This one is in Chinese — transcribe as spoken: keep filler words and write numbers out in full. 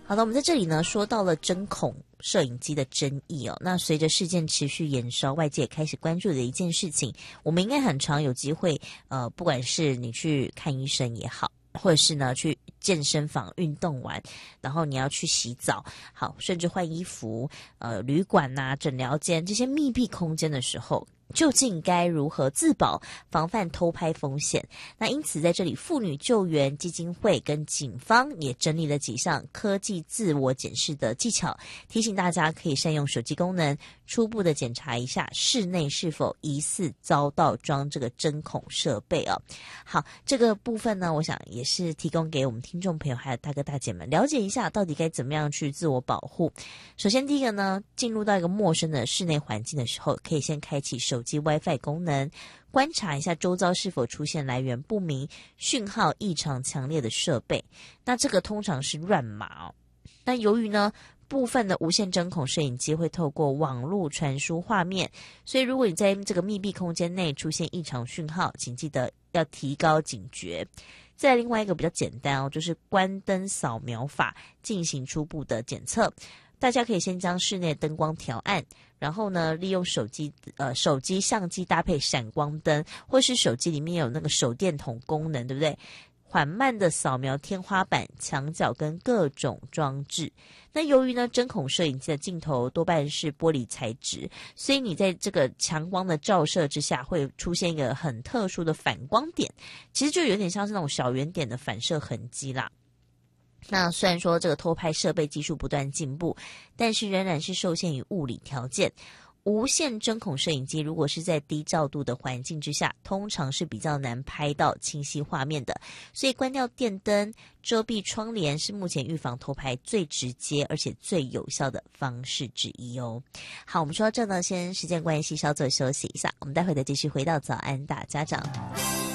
好的，我们在这里呢说到了针孔摄影机的争议哦。那随着事件持续延烧，外界也开始关注的一件事情，我们应该很常有机会，呃，不管是你去看医生也好，或者是呢去健身房运动完，然后你要去洗澡，好，甚至换衣服，呃，旅馆呐、诊疗间这些密闭空间的时候，究竟该如何自保，防范偷拍风险？那因此在这里，妇女救援基金会跟警方也整理了几项科技自我检视的技巧，提醒大家可以善用手机功能，初步的检查一下室内是否疑似遭到装这个针孔设备哦。好，这个部分呢，我想也是提供给我们听众朋友还有大哥大姐们了解一下，到底该怎么样去自我保护。首先第一个呢，进入到一个陌生的室内环境的时候，可以先开启手机 WiFi 功能，观察一下周遭是否出现来源不明、讯号异常强烈的设备。那这个通常是乱码哦。那由于呢，部分的无线针孔摄影机会透过网络传输画面，所以如果你在这个密闭空间内出现异常讯号，请记得要提高警觉。再来另外一个比较简单哦，就是关灯扫描法进行初步的检测。大家可以先将室内灯光调暗，然后呢，利用手机呃手机相机搭配闪光灯，或是手机里面有那个手电筒功能，对不对？缓慢的扫描天花板、墙角跟各种装置。那由于呢，针孔摄影机的镜头多半是玻璃材质，所以你在这个强光的照射之下，会出现一个很特殊的反光点，其实就有点像是那种小圆点的反射痕迹啦。那虽然说这个偷拍设备技术不断进步，但是仍然是受限于物理条件。无线针孔摄影机如果是在低照度的环境之下，通常是比较难拍到清晰画面的，所以关掉电灯、遮蔽窗帘是目前预防偷拍最直接而且最有效的方式之一哦。好，我们说到这呢，先时间关系稍作休息一下，我们待会再继续回到早安大家长。